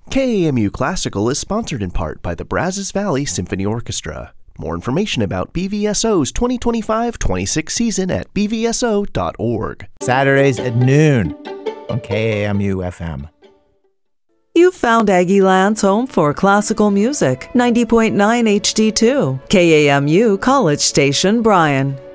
KAMU Classical is sponsored in part by the Brazos Valley Symphony Orchestra. More information about BVSO's 2025-26 season at bvso.org. Saturdays at noon on KAMU FM. You've found Aggieland's home for classical music, 90.9 HD2, KAMU College Station, Bryan.